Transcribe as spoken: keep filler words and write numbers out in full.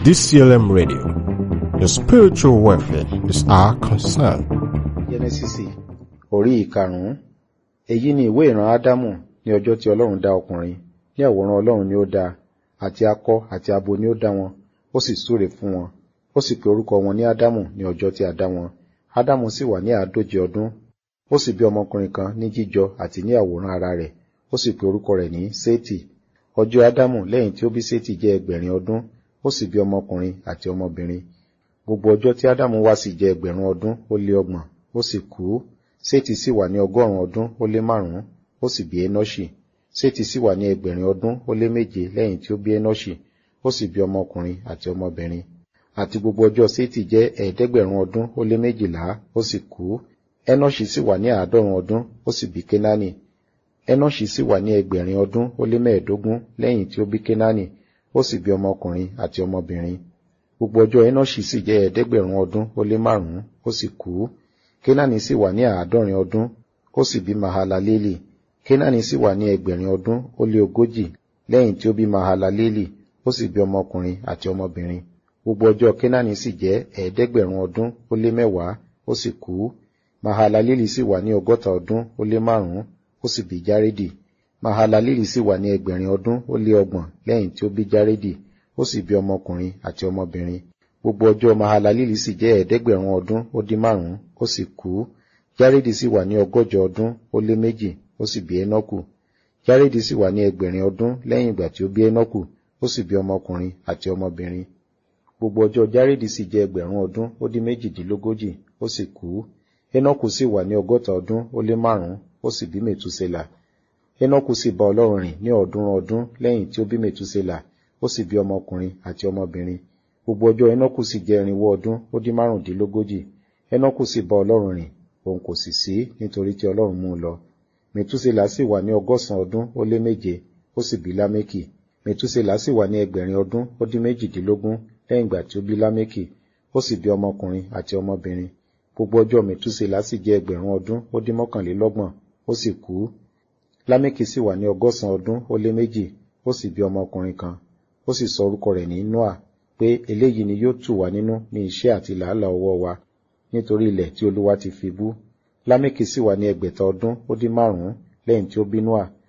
D C L M Radio. Your spiritual welfare is our concern. Jẹ́nẹ́sísì orí ìkarùn-ún. Èyí ni ìwé ìran Ádámù ní ọjọ́ tí Ọlọ́run dá ọkùnrin. Ní àwòrán Ọlọ́run ni ó dá, àti akọ àti abo ni ó dá wọn, ó sì súre fún wọn. Ó sì pe orúkọ wọn ní Ádámù ní ọjọ́ tí a dá wọn. Ádámù sì wà ní àádóje ọdún. Ó sì bí ọmọkùnrin kan ní jíjọ àti ní àwòrán ara rẹ̀. Ó sì pe orúkọ rẹ̀ ní Sétì. Ọjọ́ Ádámù lẹ́yìn tí ó bí Sétì jẹ́ ẹgbẹ̀rin ọdún. Ó sì bí ọmọkùnrin àti ọmọbìnrin. Gbogbo ọjọ́ tí Ádámù wá sì jẹ́ ẹgbẹ̀rún ọdún ó lé ọgbọ̀n, ó sì kú. Sétì sì wà ní ọgọ́rùn-ún ọdún ó lé márùn-ún, ó sì bí Énọ́ṣì. Sétì sì wà ní ẹgbẹ̀rin ọdún ó lé méje lẹ́yìn tí ó bí Énọ́ṣì, ó sì bí ọmọkùnrin àti ọmọbìnrin. Àti gbogbo ọjọ́ Sétì jẹ́ ẹ̀ẹ́dẹ́gbẹ̀rún ọdún ó lé méjìlá, ó sì kú. Énọ́ṣì sì wà ní àádọ́rùn ọdún, ó sì bí Kénáánì. Énọ́ṣì sì wà ní ẹgbẹ̀rin ọdún ó lé mẹ́ẹ̀ẹ́dógún lẹ́yìn tí ó bí Kénáánì, ó sì bí ọmọkùnrin àti ọmọbìnrin. Gbogbo ọjọ́ Énọ́ṣì sì jẹ́ ẹ̀ẹ́dẹ́gbẹ̀rún ọdún ó lé márùn-ún, ó sì kú. Kénáánì sì wà ní àádọ́rin ọdún, ó sì bí Mahalaleli. Kénáánì sì wà ní ẹgbẹ̀rin ọdún ó lé ogójì lẹ́yìn tí ó bí Mahalaleli, ó sì bí ọmọkùnrin àti ọmọbìnrin. Gbogbo ọjọ́ Kénáánì sì jẹ́ ẹ̀ẹ́dẹ́gbẹ̀rún ọdún ó lé mẹ́wàá, ó sì kú. Mahalaleli sì wà ní ọgọ́ta ọdún ó lé márùn-ún, ó sì bí Járédì. Mahalaleli sì wà ní ẹgbẹ̀rin ọdún ó lé ọgbọ̀n lẹ́yìn tí ó bí Járédì, ó sì bí ọmọkùnrin àti ọmọbìnrin. Gbogbo ọjọ́ Mahalaleli sì jẹ́ ẹ̀ẹ́dẹ́gbẹ̀rún ọdún ó dín márùn-ún, ó sì kú. Járédì sì wà ní ọgọ́jọ ọdún ó lé méjì, ó sì bí Énọ́kù. Járédì sì wà ní ẹgbẹ̀rin ọdún lẹ́yìn ìgbà tí ó bí Énọ́kù, ó sì bí ọmọkùnrin àti ọmọbìnrin. Gbogbo ọjọ́ Járédì sì jẹ́ ẹgbẹ̀rún ọdún ó dín méjìdínlógójì, ó sì kú. Énọ́kù sì wà ní ọgọ́ta ọdún ó lé márùn-ún, ó sì bí Mètúsélà. Énọ́kù sì bá Ọlọ́run rìn ní ọ̀ọ́dúnrún ọdún lẹ́yìn tí ó bí Mètúsélà, ó sì bí ọmọkùnrin àti ọmọbìnrin. Gbogbo ọjọ́ Énọ́kù sì jẹ́ irinwó ọdún ó dín márùndínlógójì. Énọ́kù sì bá Ọlọ́run rìn, òun kò sì sí nítorí tí Ọlọ́run mú un lọ. Mètúsélà sì wà ní ọgọ́sàn ọdún ó lé méje, ó sì bí Lámékì. Mètúsélà sì wà ní ẹgbẹ̀rin ọdún ó dín méjìdínlógún lẹ́yìn ìgbà tí ó bí Lámékì, ó sì bí ọmọkùnrin àti ọmọbìnrin. Gbogbo ọjọ́ Mètúsélà sì jẹ́ ẹgbẹ̀rún ọdún ó dín mọ́kànlélọ́gbọ̀n, ó sì kú. Lámékì sì wà ní ọgọ́sàn ọdún ó lé méjì, ó sì bí ọmọkùnrin kan. Ó sì sọ orúkọ rẹ̀ ní Nóà, pé eléyìí ni yóò tù wá nínú ní iṣẹ́ àti làálàá ọwọ́ wa, nítorí ilẹ̀ tí Olúwa ti fi bú. Lámékì sì wà ní ẹgbẹ̀ta ọdún ó dín márùn-ún lẹ́yìn tí ó bí Nóà,